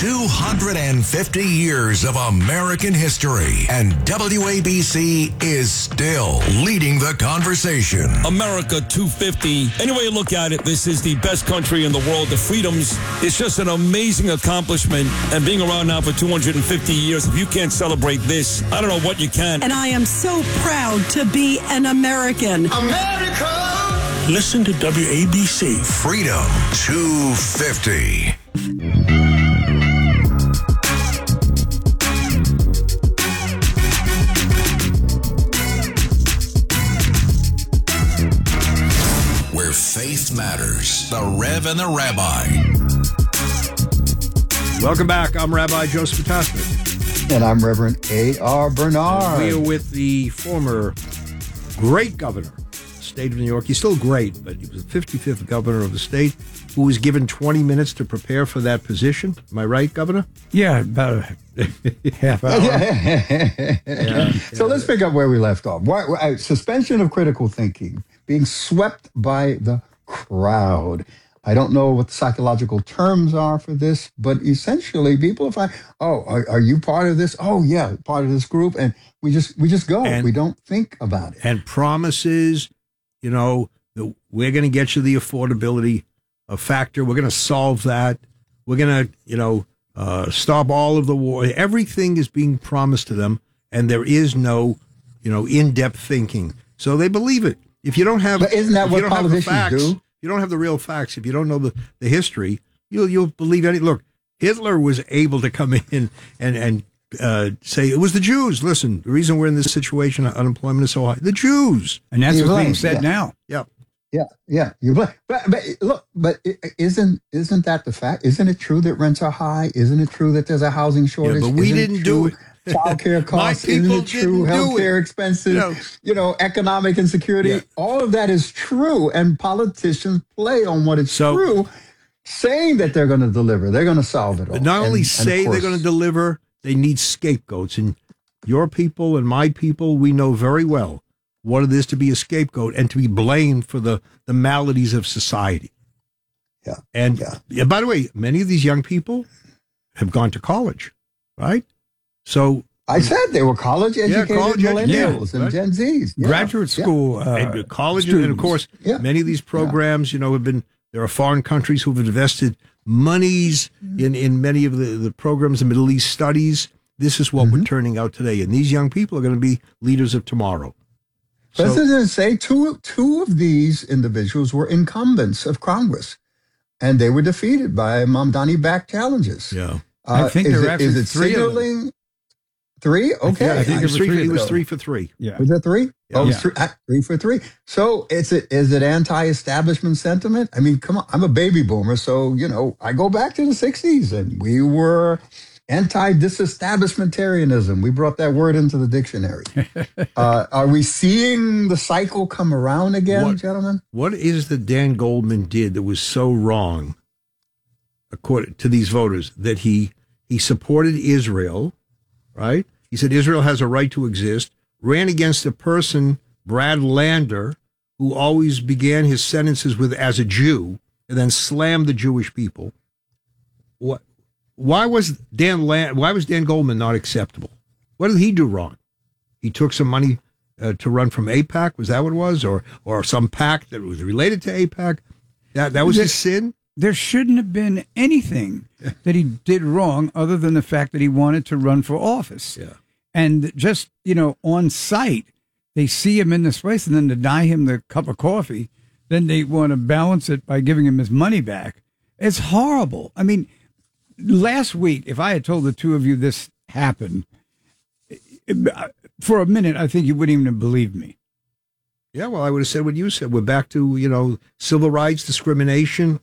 250 years of American history, and WABC is still leading the conversation. America 250. Any way you look at it, this is the best country in the world. The freedoms, it's just an amazing accomplishment. And being around now for 250 years, if you can't celebrate this, I don't know what you can. And I am so proud to be an American. America! Listen to WABC. Freedom 250. Where faith matters. The Rev and the Rabbi. Welcome back. I'm Rabbi Joseph Tasman. And I'm Reverend A.R. Bernard. We are with the former great governor of the state of New York. He's still great, but he was the 55th governor of the state who was given 20 minutes to prepare for that position. Am I right, Governor? Yeah, about a half hour. So let's pick up where we left off. Suspension of critical thinking, being swept by the crowd. I don't know what the psychological terms are for this, but essentially people find, are you part of this? Oh, yeah, part of this group. And we just go. And we don't think about it. And promises, we're going to get you the affordability factor. We're going to solve that. We're going to, stop all of the war. Everything is being promised to them, and there is no, in-depth thinking. So they believe it. If you don't have, but isn't that what politicians do? You don't have the real facts. If you don't know the history, you'll believe any. Look, Hitler was able to come in and say it was the Jews. Listen, the reason we're in this situation, unemployment is so high, the Jews, and that's what's being said now. Yeah. Yeah. You blame, but look, but isn't that the fact? Isn't it true that rents are high? Isn't it true that there's a housing shortage? Yeah, but we didn't do it. Childcare costs, isn't it true? Healthcare expenses, economic insecurity. Yeah. All of that is true, and politicians play on what is true, saying that they're going to deliver, they're going to solve it all. But not only say they're going to deliver, they need scapegoats. And your people and my people, we know very well what it is to be a scapegoat and to be blamed for the maladies of society. Yeah. And by the way, many of these young people have gone to college, right? So I said they were college educated millennials and Gen Zs. Yeah. Graduate school. And college, students. And of course, many of these programs, have been, there are foreign countries who have invested monies in many of the programs in Middle East studies. This is what we're turning out today. And these young people are going to be leaders of tomorrow. President say two of these individuals were incumbents of Congress, and they were defeated by Mamdani-backed challenges. Yeah. I think there are actually three of them. Three? Okay. I think it was 3 for 3. Yeah. Was that 3? Yeah. Oh, it was 3 for 3. So is it anti-establishment sentiment? I mean, come on. I'm a baby boomer, so, I go back to the 60s, and we were anti-disestablishmentarianism. We brought that word into the dictionary. Are we seeing the cycle come around again, gentlemen? What is that Dan Goldman did that was so wrong, according to these voters, that he supported Israel, right? He said Israel has a right to exist, ran against a person, Brad Lander, who always began his sentences with "as a Jew," and then slammed the Jewish people. Why was Dan Goldman not acceptable? What did he do wrong? He took some money to run from AIPAC. Was that what it was? Or some PAC that was related to AIPAC? That was his sin? There shouldn't have been anything that he did wrong other than the fact that he wanted to run for office. Yeah. And just, on site, they see him in this place and then deny him the cup of coffee. Then they want to balance it by giving him his money back. It's horrible. I mean, last week, if I had told the two of you this happened, for a minute, I think you wouldn't even have believed me. Yeah, well, I would have said what you said. We're back to, civil rights, discrimination.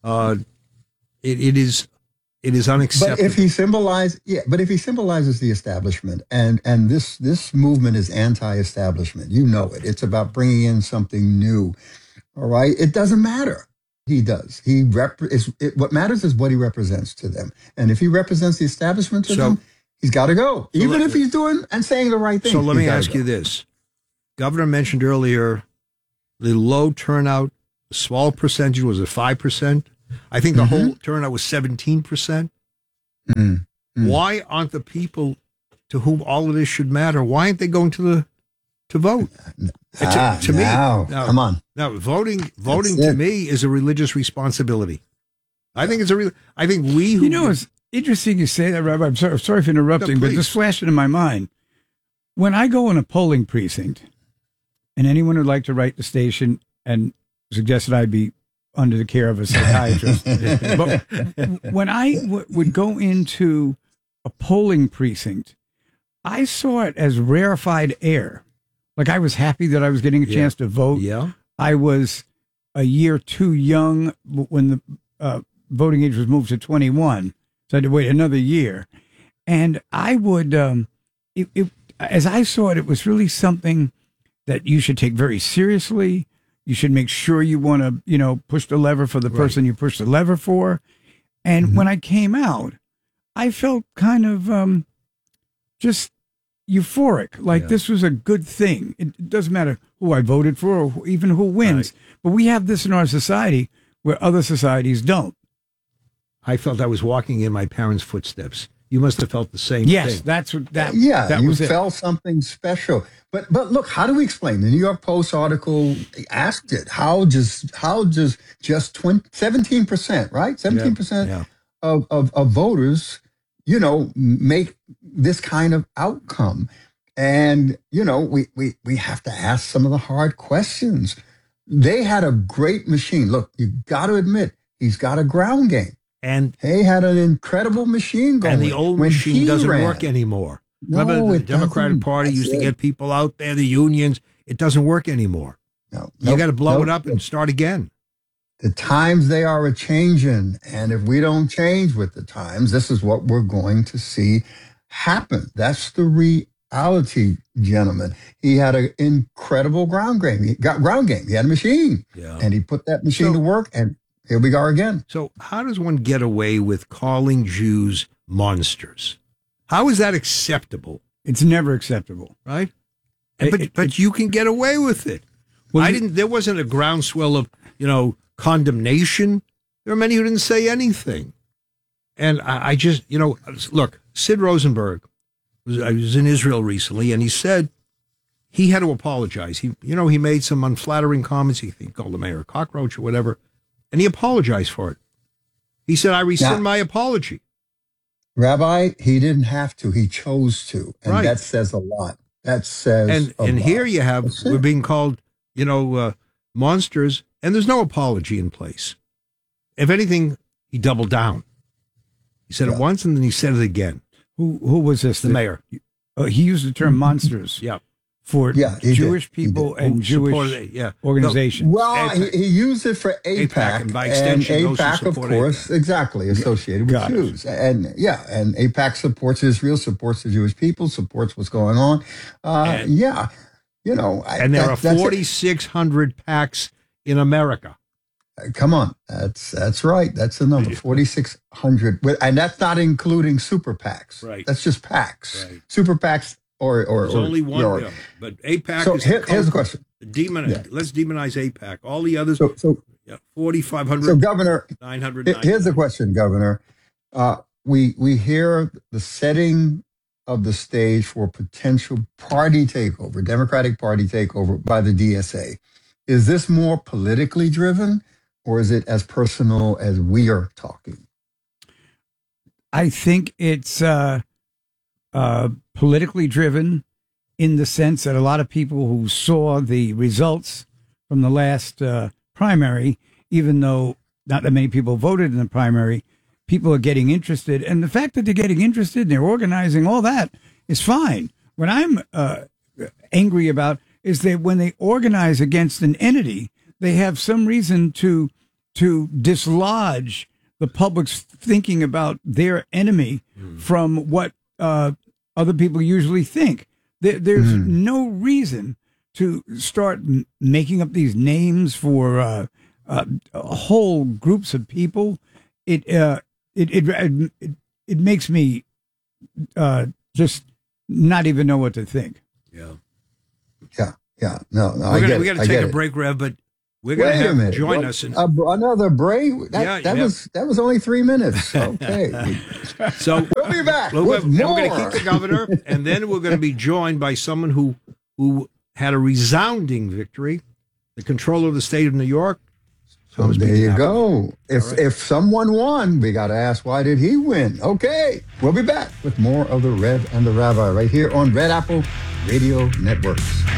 It is unacceptable. But if he symbolizes the establishment, and this movement is anti-establishment, it. It's about bringing in something new. All right, it doesn't matter. He does. What matters is what he represents to them, and if he represents the establishment to them, he's got to go, even if he's doing and saying the right thing. So let me ask you this: Governor mentioned earlier the low turnout, the small percentage. Was it 5%? I think the whole turnout was 17%. Why aren't the people to whom all of this should matter? Why aren't they going to vote? To me, come on. Now, voting to me is a religious responsibility. I think I think we who it's interesting you say that, Rabbi. I'm sorry for interrupting, but this flashed into my mind. When I go in a polling precinct, and anyone would like to write the station and suggested I be under the care of a psychiatrist, but when I would go into a polling precinct, I saw it as rarefied air. Like I was happy that I was getting a chance to vote. Yeah. I was a year too young when the voting age was moved to 21. So I had to wait another year. And I would, as I saw it, it was really something that you should take very seriously. You should make sure you want to, push the lever for the person you push the lever for. And when I came out, I felt kind of just euphoric, like this was a good thing. It doesn't matter who I voted for or even who wins, but we have this in our society where other societies don't. I felt I was walking in my parents' footsteps. You must have felt the same yes, thing. that's what that. Yeah, that you was felt something special. But look, how do we explain? The New York Post article asked it. How does just 17%, right? 17% of voters, make this kind of outcome. And, we have to ask some of the hard questions. They had a great machine. Look, you got to admit, he's got a ground game. And they had an incredible machine going. And the old machine doesn't work anymore. No, remember, the Democratic Party used to get people out there, the unions. It doesn't work anymore. No, you got to blow it up and start again. The times, they are a changing. And if we don't change with the times, this is what we're going to see happen. That's the reality, gentlemen. He had an incredible ground game. He had a machine. Yeah. And he put that machine to work, and here we are again. So how does one get away with calling Jews monsters? How is that acceptable? It's never acceptable. Right? But you can get away with it. Well, there wasn't a groundswell of, condemnation. There are many who didn't say anything. And I just, look, Sid Rosenberg I was in Israel recently, and he said he had to apologize. He made some unflattering comments. He called the mayor a cockroach or whatever. And he apologized for it. He said, I rescind my apology. Rabbi, he didn't have to. He chose to. And that says a lot. That says a lot. And here you have, we're being called, monsters, and there's no apology in place. If anything, he doubled down. He said it once, and then he said it again. Who was this? The mayor. He used the term monsters. Yeah. For Jewish people and Jewish organizations. Well, he used it for AIPAC, and by extension, AIPAC, of course, AIPAC. Exactly, associated with Jews. And AIPAC supports Israel, supports the Jewish people, supports what's going on. And there are 4,600 PACs in America. Come on, that's right. That's the number, 4,600, and that's not including super PACs. Right. That's just PACs. Right. Or there's only one bill, but AIPAC so is here's the question. Let's demonize AIPAC. All the others, 4,500. So, Governor, 900. Here's the question, Governor. We hear the setting of the stage for potential party takeover, Democratic Party takeover by the DSA. Is this more politically driven, or is it as personal as we are talking? I think it's politically driven in the sense that a lot of people who saw the results from the last primary, even though not that many people voted in the primary, people are getting interested. And the fact that they're getting interested and they're organizing, all that is fine. What I'm angry about is that when they organize against an entity, they have some reason to dislodge the public's thinking about their enemy from what other people usually think. There's no reason to start making up these names for whole groups of people. It makes me just not even know what to think. Yeah. Yeah. No. We got to take a break, Rev, but We're going to Wait a have minute. join What, us. another break? That was only 3 minutes. Okay. So We'll be back we're with going to more. keep the governor, and then we're going to be joined by someone who had a resounding victory, the controller of the state of New York. So there you go. If someone won, we got to ask, why did he win? Okay. We'll be back with more of the Rev and the Rabbi right here on Red Apple Radio Networks.